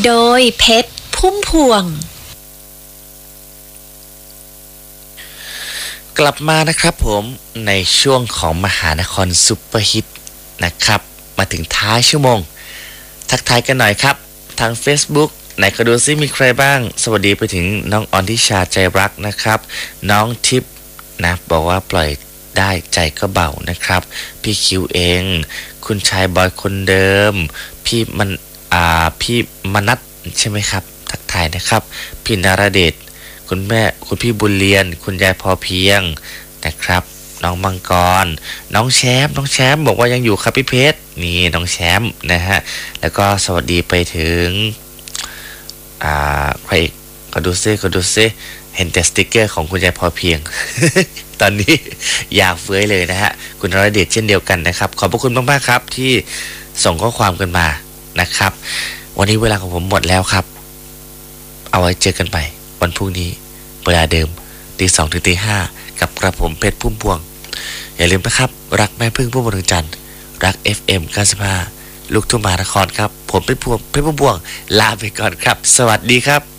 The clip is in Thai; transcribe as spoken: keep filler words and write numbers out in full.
โดยเพชรพุ่มพวงกลับมานะครับผมในช่วงของมหานครซุปเปอร์ฮิตนะครับมาถึงท้ายชั่วโมงทักทายกันหน่อยครับทาง Facebook ไหนก็ดูซิมีใครบ้างสวัสดีไปถึงน้องออนทิชาใจรักนะครับน้องทิพย์นะบอกว่าปล่อยได้ใจก็เบานะครับพี่คิวเองคุณชายบอยคนเดิมพี่มันอ่าพี่มนัทใช่ไหมครับทักทายนะครับพี่นราเดชคุณแม่คุณพี่บุญเรียนคุณยายพอเพียงนะครับน้องมังกรน้องแชมป์น้องแชมป์บอกว่ายังอยู่ครับพี่เพชรนี่น้องแชมป์นะฮะแล้วก็สวัสดีไปถึงอ่าใครอีกก็ดูซิก็ดูซิเห็นแต่สติกเกอร์ของคุณยายพอเพียง ตอนนี้อยากเฟ้ยเลยนะฮะคุณนรเดชเช่นเดียวกันนะครับขอบพระคุณมากๆครับที่ส่งข้อความกันมานะครับวันนี้เวลาของผมหมดแล้วครับเอาไว้เจอกันใหม่วันพรุ่งนี้เวลาเดิมตีสองถึงตีห้ากับกระผมเพชรพุ่มพวงอย่าลืมนะครับรักแม่พึ่งพุ่มพวงจันทร์รัก เอฟ เอ็ม เก้าสิบห้าลูกทุ่งมหานครครับผมเพชรพุ่มเพชรพุ่มพวงลาไปก่อนครับสวัสดีครับ